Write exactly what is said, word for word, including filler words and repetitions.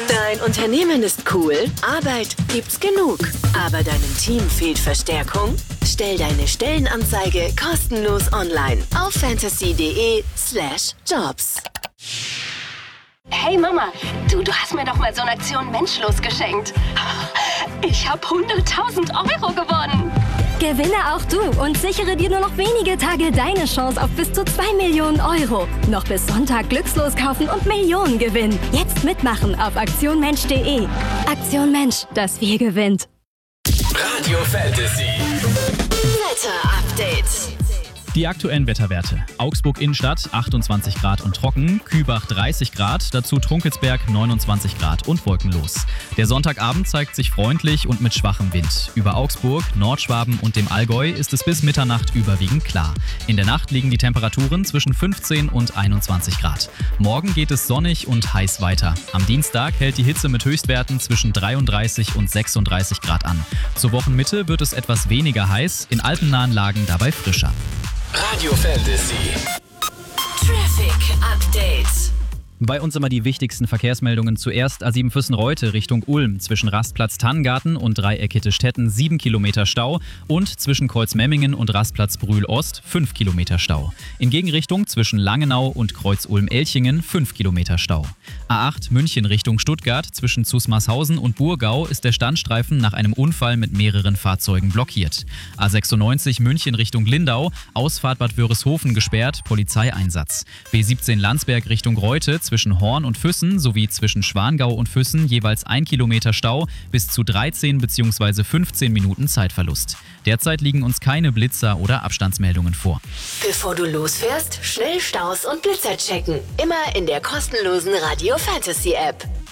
Dein Unternehmen ist cool, Arbeit gibt's genug, aber deinem Team fehlt Verstärkung? Stell deine Stellenanzeige kostenlos online auf fantasy.de slash jobs. Hey Mama, du, du hast mir doch mal so eine Aktion Menschlos geschenkt. Ich habe hunderttausend Euro gewonnen. Gewinne auch du und sichere dir nur noch wenige Tage deine Chance auf bis zu zwei Millionen Euro. Noch bis Sonntag Glückslos kaufen und Millionen gewinnen. Jetzt mitmachen auf aktion mensch punkt de. Aktion Mensch, das Wir gewinnt. Radio Fantasy. Wetter Update. Die aktuellen Wetterwerte. Augsburg Innenstadt achtundzwanzig Grad und trocken, Kübach dreißig Grad, dazu Trunkelsberg neunundzwanzig Grad und wolkenlos. Der Sonntagabend zeigt sich freundlich und mit schwachem Wind. Über Augsburg, Nordschwaben und dem Allgäu ist es bis Mitternacht überwiegend klar. In der Nacht liegen die Temperaturen zwischen fünfzehn und einundzwanzig Grad. Morgen geht es sonnig und heiß weiter. Am Dienstag hält die Hitze mit Höchstwerten zwischen dreiunddreißig und sechsunddreißig Grad an. Zur Wochenmitte wird es etwas weniger heiß, in alpennahen Lagen dabei frischer. Radio Fantasy. Traffic Update. Bei uns immer die wichtigsten Verkehrsmeldungen. Zuerst A sieben Füssen-Reute Richtung Ulm. Zwischen Rastplatz Tannengarten und Dreieck Hittestetten sieben Kilometer Stau und zwischen Kreuz-Memmingen und Rastplatz Brühl-Ost fünf Kilometer Stau. In Gegenrichtung zwischen Langenau und Kreuz-Ulm-Elchingen fünf Kilometer Stau. A acht München Richtung Stuttgart. Zwischen Zusmarshausen und Burgau ist der Standstreifen nach einem Unfall mit mehreren Fahrzeugen blockiert. A sechsundneunzig München Richtung Lindau. Ausfahrt Bad Wörishofen gesperrt, Polizeieinsatz. B siebzehn Landsberg Richtung Reute. Zwischen Horn und Füssen sowie zwischen Schwangau und Füssen jeweils ein Kilometer Stau, bis zu dreizehn bzw. fünfzehn Minuten Zeitverlust. Derzeit liegen uns keine Blitzer oder Abstandsmeldungen vor. Bevor du losfährst, schnell Staus und Blitzer checken. Immer in der kostenlosen Radio Fantasy App.